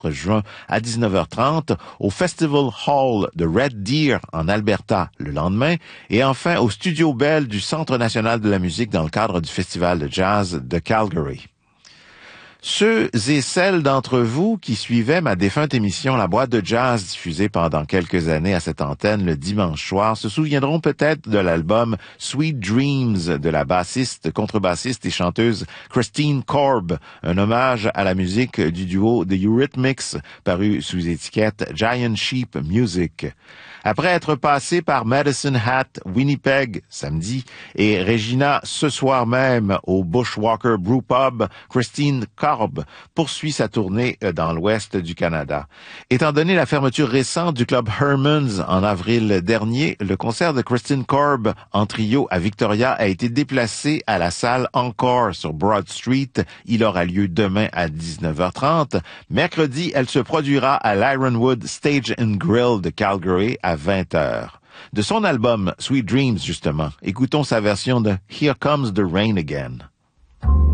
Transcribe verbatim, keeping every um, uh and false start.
juin à dix-neuf heures trente, au Festival Hall de Red Deer en Alberta le lendemain, et enfin au Studio Bell du Centre national de la musique dans le cadre du Festival de jazz de Calgary. Ceux et celles d'entre vous qui suivaient ma défunte émission La Boîte de Jazz diffusée pendant quelques années à cette antenne le dimanche soir se souviendront peut-être de l'album Sweet Dreams de la bassiste, contrebassiste et chanteuse Christine Korb, un hommage à la musique du duo The Eurythmics paru sous étiquette Giant Sheep Music. Après être passé par Medicine Hat, Winnipeg, samedi, et Regina ce soir même au Bushwalker Brew Pub, Christine Korb poursuit sa tournée dans l'ouest du Canada. Étant donné la fermeture récente du club Herman's en avril dernier, le concert de Christine Korb en trio à Victoria a été déplacé à la salle Encore sur Broad Street. Il aura lieu demain à dix-neuf heures trente. Mercredi, elle se produira à l'Ironwood Stage and Grill de Calgary à vingt heures. De son album Sweet Dreams, justement, écoutons sa version de Here Comes the Rain Again.